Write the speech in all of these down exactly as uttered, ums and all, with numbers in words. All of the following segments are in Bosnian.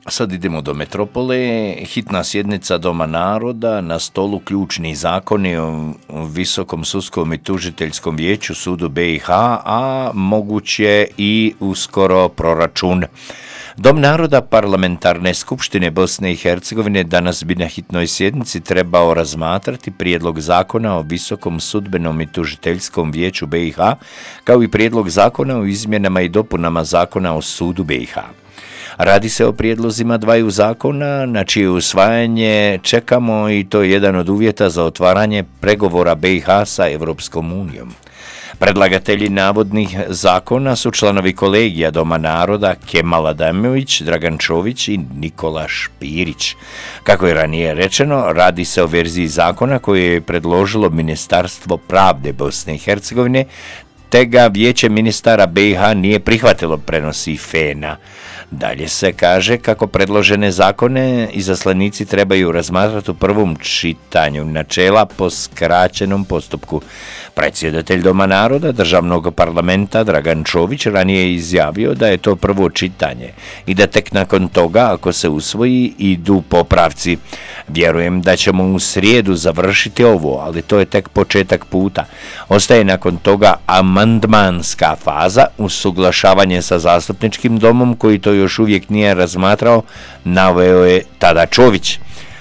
Sad idemo do metropole. Hitna sjednica Doma naroda, na stolu ključni zakoni o Visokom sudskom i tužiteljskom vijeću Sudu B i H, a moguće i uskoro proračun. Dom naroda Parlamentarne skupštine Bosne i Hercegovine danas bi na hitnoj sjednici trebao razmatrati prijedlog zakona o Visokom sudbenom i tužiteljskom vijeću B i H, kao i prijedlog zakona o izmjenama i dopunama zakona o Sudu B i H. Radi se o prijedlozima dvaju zakona na čije usvajanje čekamo i to je jedan od uvjeta za otvaranje pregovora B i H sa Europskom unijom. Predlagatelji navodnih zakona su članovi kolegija Doma naroda Kemal Adamović, Dragan Čović i Nikola Špirić. Kako je ranije rečeno, radi se o verziji zakona koju je predložilo Ministarstvo pravde Bosne i Hercegovine, te ga Vijeće ministara B i H nije prihvatilo, prenosi F E N A. Dalje se kaže kako predložene zakone izaslanici trebaju razmatrati u prvom čitanju načela po skraćenom postupku. Predsjedatelj Doma naroda Državnog parlamenta Dragan Čović ranije je izjavio da je to prvo čitanje i da tek nakon toga, ako se usvoji, idu popravci. Vjerujem da ćemo u srijedu završiti ovo, ali to je tek početak puta. Ostaje nakon toga amandmanska faza, usuglašavanje sa zastupničkim domom koji to još uvijek nije razmatrao, naveo je tada Čović.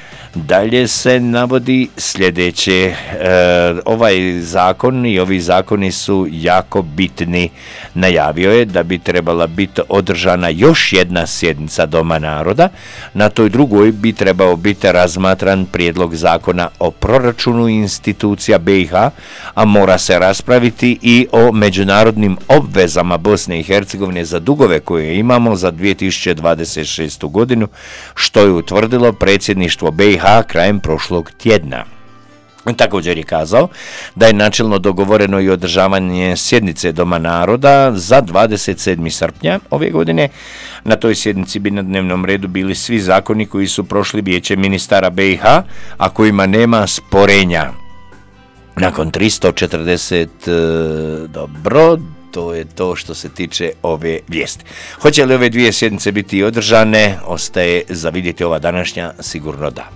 Dalje se navodi sljedeće, e, ovaj zakon i ovi zakoni su jako bitni. Najavio je da bi trebala biti održana još jedna sjednica Doma naroda, na toj drugoj bi trebao biti razmatran prijedlog zakona o proračunu institucija B i H, a mora se raspraviti i o međunarodnim obvezama Bosne i Hercegovine za dugove koje imamo za dvije tisuće dvadeset šestu godinu, što je utvrdilo predsjedništvo B i H krajem prošlog tjedna. Također je kazao da je načelno dogovoreno i održavanje sjednice Doma naroda za dvadeset sedmog srpnja ove godine. Na toj sjednici bi na dnevnom redu bili svi zakoni koji su prošli Vijeće ministara B i H, a kojima nema sporenja. Nakon tristo četrdeset, dobro, to je to što se tiče ove vijesti. Hoće li ove dvije sjednice biti održane, ostaje za vidjeti. Ova današnja sigurno da.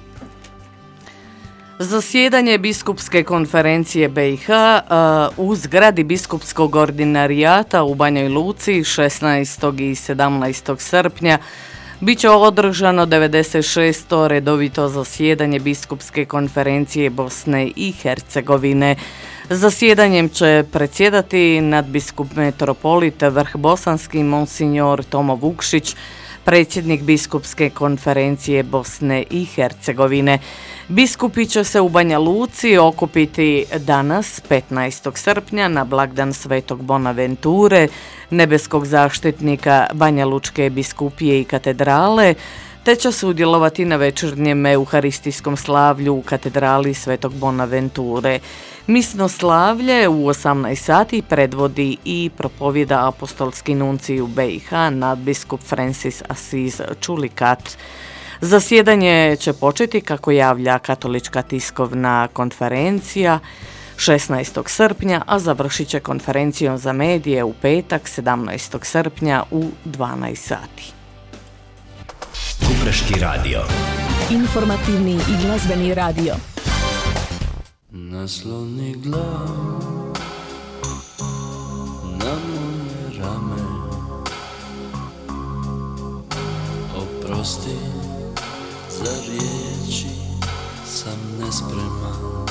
Zasjedanje biskupske konferencije B i H uh, u zgradi biskupskog ordinarijata u Banjoj Luci šesnaestog i sedamnaestog srpnja bit će održano devedeset šesto redovito zasjedanje biskupske konferencije Bosne i Hercegovine. Zasjedanjem će predsjedati nadbiskup metropolit Vrhbosanski monsinjor Tomo Vukšić, predsjednik biskupske konferencije Bosne i Hercegovine. Biskupi će se u Banja Luci okupiti danas, petnaestog srpnja, na blagdan Svetog Bonaventure, nebeskog zaštitnika Banja Lučke biskupije i katedrale, te će sudjelovati na večernjem euharistijskom slavlju u katedrali Svetog Bonaventure. Misno slavlje u osamnaest sati predvodi i propovjeda apostolski nuncij u B i H nadbiskup Francis Aziz Čulikat. Zasjedanje će početi, kako javlja Katolička tiskovna konferencija, šesnaestog srpnja, a završit će konferencijom za medije u petak, sedamnaestog srpnja u dvanaest sati. Kupreški radio. Informativni i glazbeni radio. Nasloni glavu na moje rame, oprosti, za riječi sam nespreman.